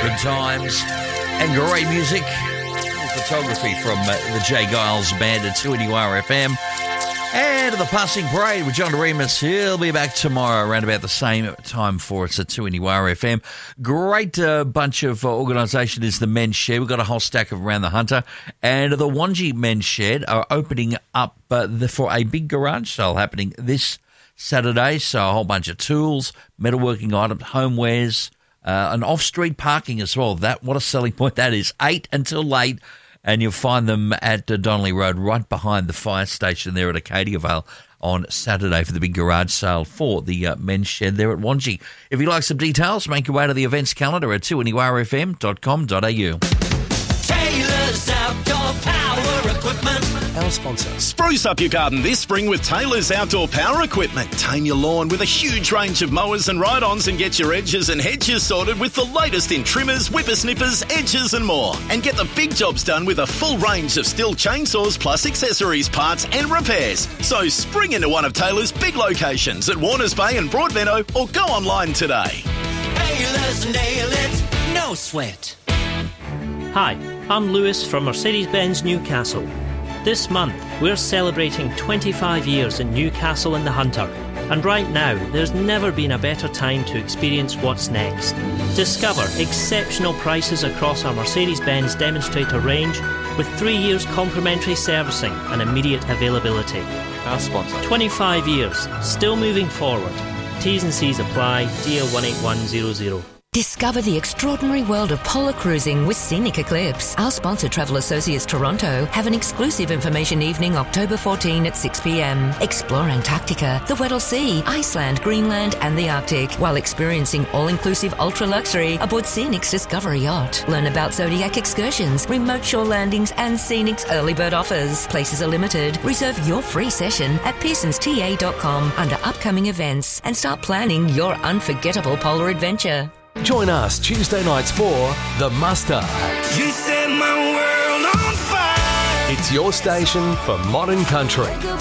good times and great music. Photography from the Jay Giles Band at 2NURFM. And the Passing Parade with John Remus. He'll be back tomorrow around about the same time for us at 2NURFM. Great bunch of organisation is the Men's Shed. We've got a whole stack of Around the Hunter. And the Wanji Men's Shed are opening up for a big garage sale happening this Saturday. So a whole bunch of tools, metalworking items, homewares, and off-street parking as well. What a selling point that is. 8 until late. And you'll find them at Donnelly Road, right behind the fire station there at Acadiavale on Saturday for the big garage sale for the Men's Shed there at Wanji. If you'd like some details, make your way to the events calendar at 2NURFM.com.au. Taylor's Outdoor Power Equipment. Our sponsor. Spruce up your garden this spring with Taylor's Outdoor Power Equipment. Tame your lawn with a huge range of mowers and ride-ons and get your edges and hedges sorted with the latest in trimmers, whippersnippers, edges and more. And get the big jobs done with a full range of Stihl chainsaws plus accessories, parts and repairs. So spring into one of Taylor's big locations at Warners Bay and Broadmeadow or go online today. Taylor's nail it, no sweat. Hi, I'm Lewis from Mercedes-Benz Newcastle. This month, we're celebrating 25 years in Newcastle and the Hunter. And right now, there's never been a better time to experience what's next. Discover exceptional prices across our Mercedes-Benz demonstrator range with 3 years complimentary servicing and immediate availability. Our sponsor. 25 years, still moving forward. T's and C's apply, DL 18100. Discover the extraordinary world of polar cruising with Scenic Eclipse. Our sponsor, Travel Associates Toronto, have an exclusive information evening October 14 at 6 p.m. Explore Antarctica, the Weddell Sea, Iceland, Greenland and the Arctic while experiencing all-inclusive ultra-luxury aboard Scenic's Discovery Yacht. Learn about Zodiac excursions, remote shore landings and Scenic's early bird offers. Places are limited. Reserve your free session at pearsonsta.com under upcoming events and start planning your unforgettable polar adventure. Join us Tuesday nights for The Muster. You set my world on fire. It's your station for modern country.